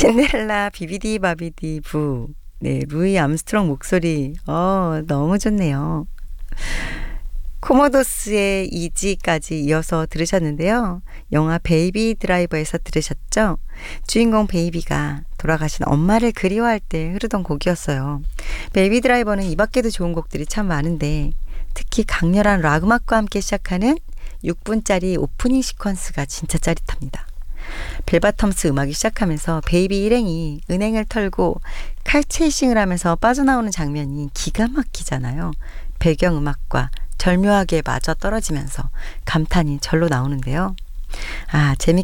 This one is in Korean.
신데렐라 비비디 바비디 부. 네, 루이 암스트롱 목소리. 너무 좋네요. 코모도스의 이지까지 이어서 들으셨는데요. 영화 베이비 드라이버에서 들으셨죠? 주인공 베이비가 돌아가신 엄마를 그리워할 때 흐르던 곡이었어요. 베이비 드라이버는 이 밖에도 좋은 곡들이 참 많은데 특히 강렬한 락 음악과 함께 시작하는 6분짜리 오프닝 시퀀스가 진짜 짜릿합니다. 벨바텀스 음악이 시작하면서 베이비 일행이 은행을 털고 칼체이싱을 하면서 빠져나오는 장면이 기가 막히잖아요. 배경음악과 절묘하게 맞아 떨어지면서 감탄이 절로 나오는데요. 재밌게